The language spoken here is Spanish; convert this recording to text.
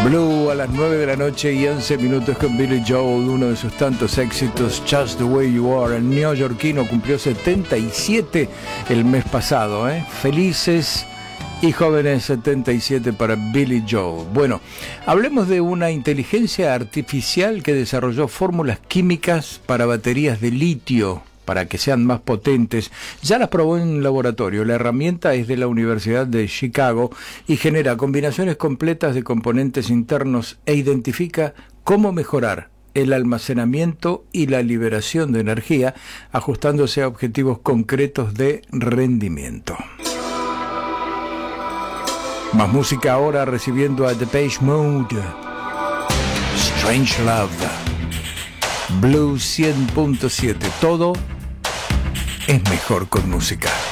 Blue a las 9 de la noche y 11 minutos con Billy Joel, uno de sus tantos éxitos, Just the Way You Are. El neoyorquino cumplió 77 el mes pasado, Felices y jóvenes 77 para Billy Joel. Bueno, hablemos de una inteligencia artificial que desarrolló fórmulas químicas para baterías de litio, para que sean más potentes. Ya las probó en laboratorio. La herramienta es de la Universidad de Chicago y genera combinaciones completas de componentes internos e identifica cómo mejorar el almacenamiento y la liberación de energía, ajustándose a objetivos concretos de rendimiento. Más música ahora, recibiendo a Depeche Mode, Strange Love, Blue 100.7. Todo es mejor con música.